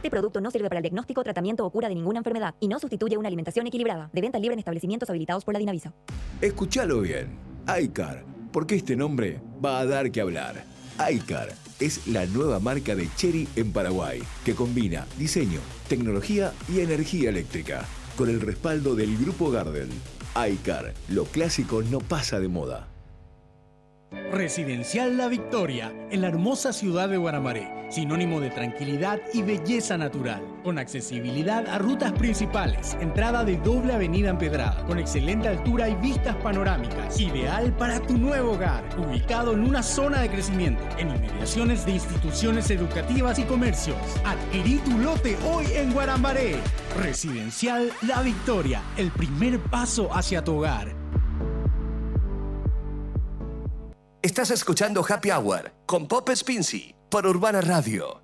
Este producto no sirve para el diagnóstico, tratamiento o cura de ninguna enfermedad y no sustituye una alimentación equilibrada. De venta libre en establecimientos habilitados por la Dinavisa. Escúchalo bien. iCar, porque este nombre va a dar que hablar. iCar es la nueva marca de Chery en Paraguay, que combina diseño, tecnología y energía eléctrica, con el respaldo del Grupo Gardel. iCar, lo clásico no pasa de moda. Residencial La Victoria, en la hermosa ciudad de Guaramaré, sinónimo de tranquilidad y belleza natural, con accesibilidad a rutas principales, entrada de doble avenida empedrada, con excelente altura y vistas panorámicas, ideal para tu nuevo hogar, ubicado en una zona de crecimiento, en inmediaciones de instituciones educativas y comercios. Adquirí tu lote hoy en Guaramaré. Residencial La Victoria, el primer paso hacia tu hogar. Estás escuchando Happy Hour con Pop Spincy por Urbana Radio.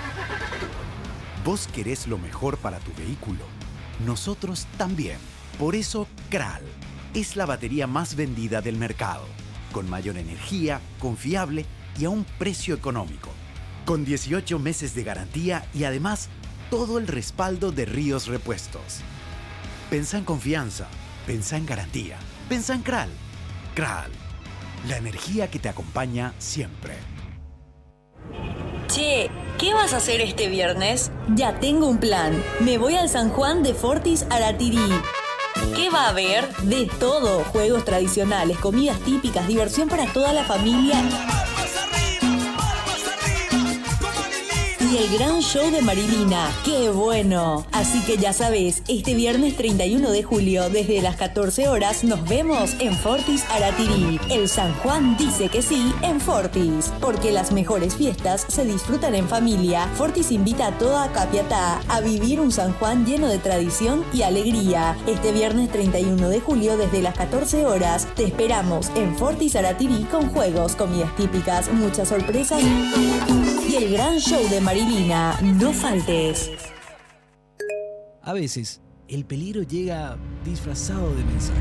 Vos querés lo mejor para tu vehículo. Nosotros también. Por eso, Kral es la batería más vendida del mercado. Con mayor energía, confiable y a un precio económico. Con 18 meses de garantía y además todo el respaldo de Ríos Repuestos. Pensá en confianza. Pensá en garantía. Pensá en Kral. Kral. La energía que te acompaña siempre. Che, ¿qué vas a hacer este viernes? Ya tengo un plan. Me voy al San Juan de Fortis Aratirí. ¿Qué va a haber? De todo. Juegos tradicionales, comidas típicas, diversión para toda la familia. Y el gran show de Marilina. ¡Qué bueno! Así que ya sabes, este viernes 31 de julio, desde las 14 horas, nos vemos en Fortis Aratirí. El San Juan dice que sí en Fortis. Porque las mejores fiestas se disfrutan en familia. Fortis invita a toda Capiatá a vivir un San Juan lleno de tradición y alegría. Este viernes 31 de julio, desde las 14 horas, te esperamos en Fortis Aratirí con juegos, comidas típicas, muchas sorpresas y el gran show de Marilina. No faltes. A veces, el peligro llega disfrazado de mensaje.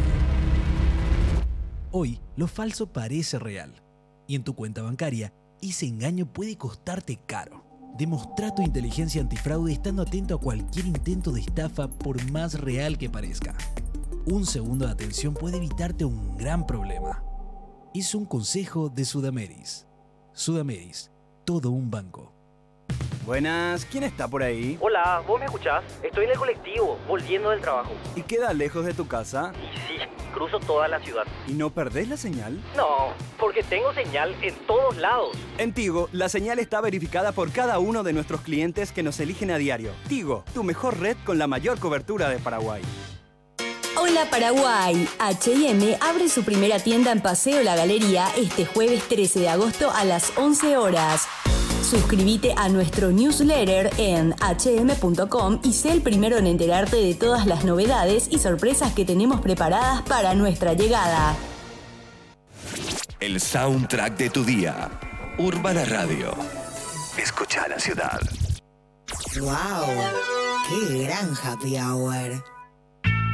Hoy, lo falso parece real. Y en tu cuenta bancaria, ese engaño puede costarte caro. Demostrá tu inteligencia antifraude estando atento a cualquier intento de estafa, por más real que parezca. Un segundo de atención puede evitarte un gran problema. Es un consejo de Sudameris. Sudameris, todo un banco. Buenas, ¿quién está por ahí? Hola, ¿vos me escuchás? Estoy en el colectivo, volviendo del trabajo. ¿Y queda lejos de tu casa? Y sí, cruzo toda la ciudad. ¿Y no perdés la señal? No, porque tengo señal en todos lados. En Tigo, la señal está verificada por cada uno de nuestros clientes que nos eligen a diario. Tigo, tu mejor red con la mayor cobertura de Paraguay. Hola Paraguay. H&M abre su primera tienda en Paseo La Galería este jueves 13 de agosto a las 11 horas. Suscríbete a nuestro newsletter en hm.com y sé el primero en enterarte de todas las novedades y sorpresas que tenemos preparadas para nuestra llegada. El soundtrack de tu día. Urbana Radio. Escucha la ciudad. ¡Wow! ¡Qué gran happy hour!